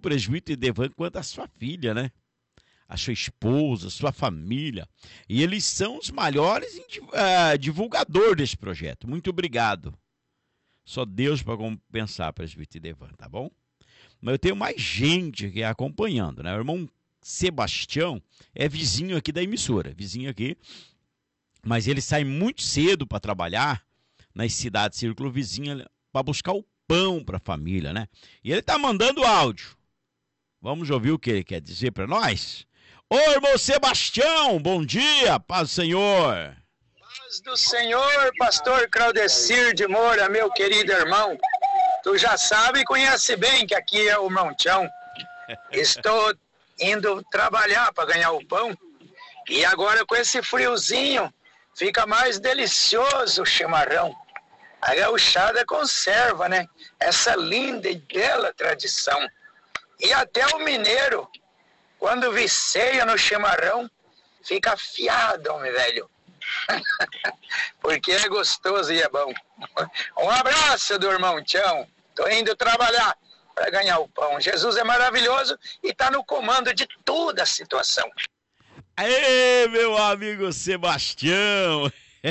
presbítero Edevan quanto a sua filha, né? A sua esposa, a sua família. E eles são os maiores divulgadores desse projeto. Muito obrigado. Só Deus para compensar, presbítero Edevan, tá bom? Mas eu tenho mais gente aqui acompanhando, né? O irmão Sebastião é vizinho aqui da emissora, vizinho aqui. Mas ele sai muito cedo para trabalhar nas cidades círculo vizinho para buscar o pão para a família, né? E ele tá mandando áudio. Vamos ouvir o que ele quer dizer para nós? Ô, irmão Sebastião, bom dia, paz do Senhor. Paz do Senhor, pastor Claudecir de Moura, meu querido irmão. Tu já sabe e conhece bem que aqui é o Montão. Estou indo trabalhar para ganhar o pão. E agora com esse friozinho, fica mais delicioso o chimarrão. A gauchada conserva, né? Essa linda e bela tradição. E até o mineiro, quando viceia no chimarrão, fica afiado, homem velho. Porque é gostoso e é bom. Um abraço do irmão Tião. Tô indo trabalhar para ganhar o pão. Jesus é maravilhoso e está no comando de toda a situação. Aê, meu amigo Sebastião!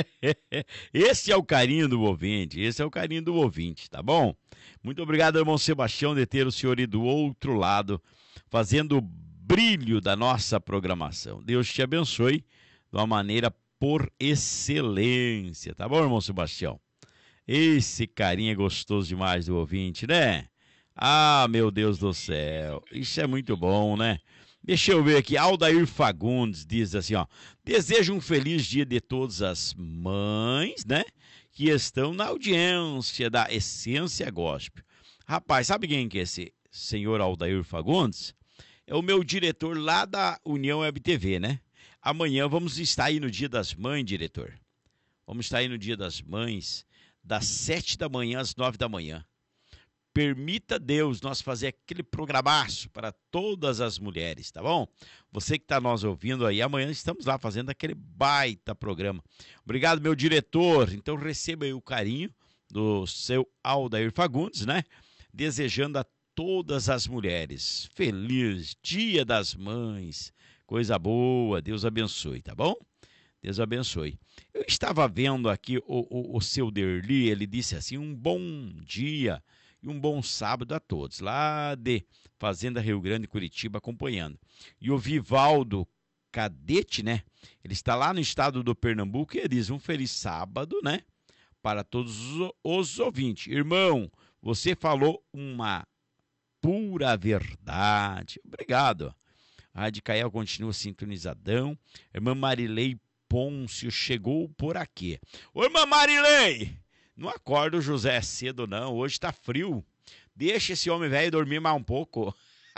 Esse é o carinho do ouvinte, tá bom? Muito obrigado, irmão Sebastião, de ter o senhor aí do outro lado, fazendo o brilho da nossa programação. Deus te abençoe de uma maneira por excelência, tá bom, irmão Sebastião? Esse carinho é gostoso demais do ouvinte, né? Ah, meu Deus do céu, isso é muito bom, né? Deixa eu ver aqui, Aldair Fagundes diz assim, ó, desejo um feliz dia de todas as mães, né, que estão na audiência da Essência Gospel. Rapaz, sabe quem que é esse senhor Aldair Fagundes? É o meu diretor lá da União Web TV, né? Amanhã vamos estar aí no Dia das Mães, diretor. Vamos estar aí no Dia das Mães, das 7 da manhã às 9 da manhã. Permita Deus nós fazer aquele programaço para todas as mulheres, tá bom? Você que está nos ouvindo aí, amanhã estamos lá fazendo aquele baita programa. Obrigado, meu diretor. Então receba aí o carinho do seu Aldair Fagundes, né? Desejando a todas as mulheres feliz Dia das Mães. Coisa boa, Deus abençoe, tá bom? Deus abençoe. Eu estava vendo aqui o seu Derli, ele disse assim, um bom dia e um bom sábado a todos, lá de Fazenda Rio Grande, Curitiba, acompanhando. E o Vivaldo Cadete, né? Ele está lá no estado do Pernambuco e ele diz um feliz sábado, né? Para todos os ouvintes. Irmão, você falou uma pura verdade. Obrigado. A Rádio Cael continua sintonizadão. Irmã Marilei Pôncio chegou por aqui. Ô, irmã Marilei! Não acorda o José cedo, não. Hoje tá frio. Deixa esse homem velho dormir mais um pouco.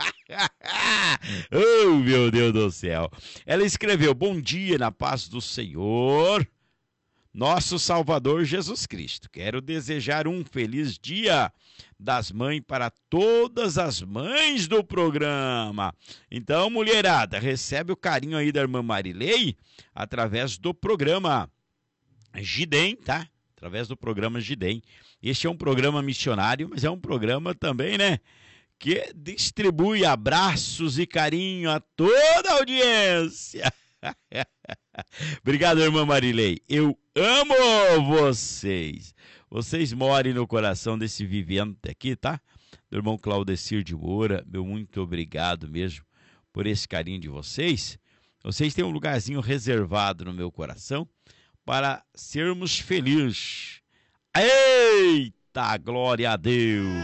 Oh, meu Deus do céu. Ela escreveu, bom dia na paz do Senhor, nosso Salvador Jesus Cristo. Quero desejar um feliz dia das mães para todas as mães do programa. Então, mulherada, recebe o carinho aí da irmã Marilei através do programa Gidem, tá? Através do programa Gidem. Este é um programa missionário, mas é um programa também, né? Que distribui abraços e carinho a toda a audiência. Obrigado, irmã Marilei. Eu amo vocês. Vocês morem no coração desse vivente aqui, tá? Do irmão Claudecir de Moura. Meu muito obrigado mesmo por esse carinho de vocês. Vocês têm um lugarzinho reservado no meu coração para sermos felizes. Eita, glória a Deus!